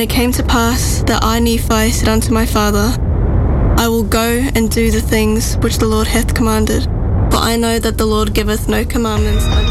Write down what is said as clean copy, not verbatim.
And it came to pass that I, Nephi, said unto my father, I will go and do the things which the Lord hath commanded. For I know that the Lord giveth no commandments unto